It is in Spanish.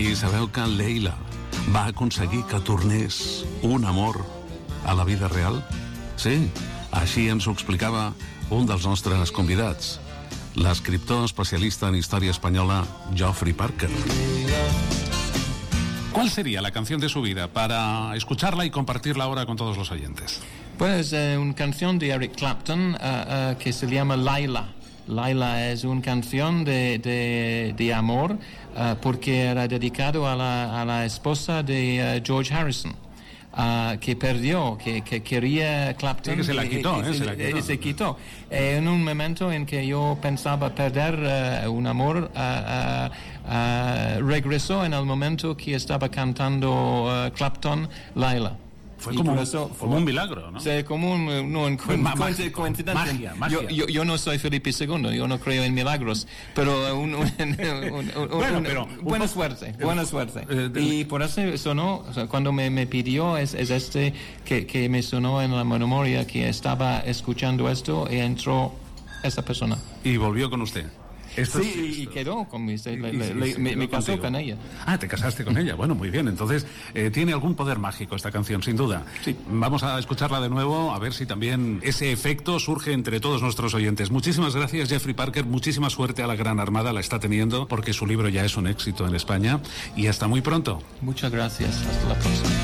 I sabeu que Leila va aconseguir que tornés un amor a la vida real? Sí, així ens ho explicava un dels nostres convidats, l'escriptor especialista en història espanyola Geoffrey Parker. ¿Cuál sería la canción de su vida para escucharla y compartirla ahora con todos los oyentes? Pues una canción de Eric Clapton que se llama Laila. Laila es una canción de amor porque era dedicado a la esposa de George Harrison. Que perdió, que quería Clapton. Sí, que se la quitó, se quitó. En un momento en que yo pensaba perder un amor, regresó en el momento que estaba cantando Clapton, Laila. Fue como un milagro, ¿no? Sí, como una coincidencia. Magia. Yo no soy Felipe II, yo no creo en milagros, pero buena suerte. Y por eso sonó, o sea, cuando me pidió es que me sonó en la memoria que estaba escuchando esto y entró esa persona. Y volvió con usted. Y quedó conmigo, me casó con ella. Ah, te casaste con ella, bueno, muy bien, entonces tiene algún poder mágico esta canción, sin duda. Sí. Vamos a escucharla de nuevo, a ver si también ese efecto surge entre todos nuestros oyentes. Muchísimas gracias, Geoffrey Parker, muchísima suerte a la Gran Armada, la está teniendo, porque su libro ya es un éxito en España, y hasta muy pronto. Muchas gracias, hasta la próxima.